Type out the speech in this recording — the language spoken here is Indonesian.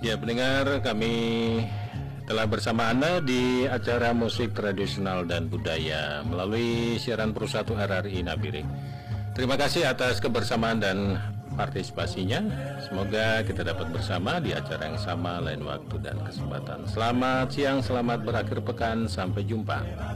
Ya, pendengar, kami telah bersama Anda di acara musik tradisional dan budaya melalui siaran Perussatu RRI Nabirik. Terima kasih atas kebersamaan dan partisipasinya. Semoga kita dapat bersama di acara yang sama lain waktu dan kesempatan. Selamat siang, selamat berakhir pekan, sampai jumpa.